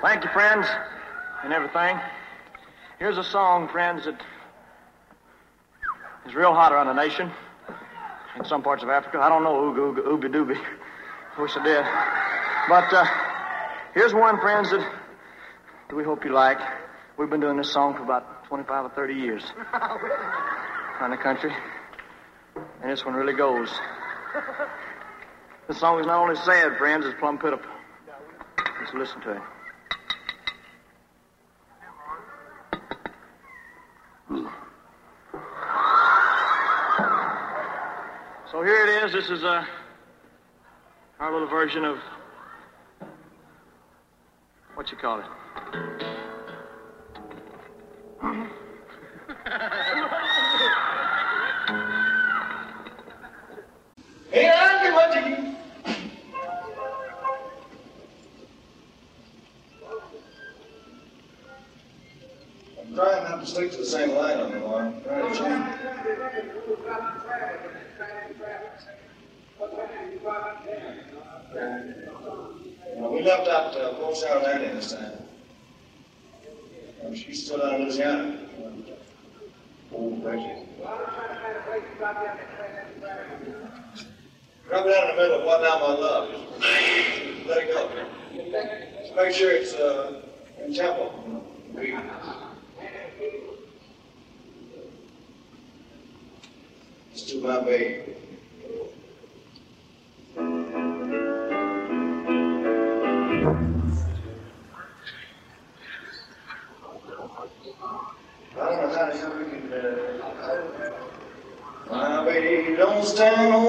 Thank you, friends, and everything. Here's a song, friends, that is real hot around the nation. In some parts of Africa. I don't know, ooby dooby. Wish I did. But here's one, friends, that we hope you like. We've been doing this song for about 25 or 30 years around the country. And this one really goes. This song is not only sad, friends, it's plumb pitiful. Let's listen to it. So here it is. This is our little version of what you call it. Hey, I give what to you. I'm trying not to stick to the same line on the line. Trying to change. We left out Port South Annie this time. She's still out of Louisiana. Old Reggie. Drop it out in the middle of What Now My Love. Just let it go. Just make sure it's in tempo. It's to my baby. I don't know how to help you. My baby don't stand on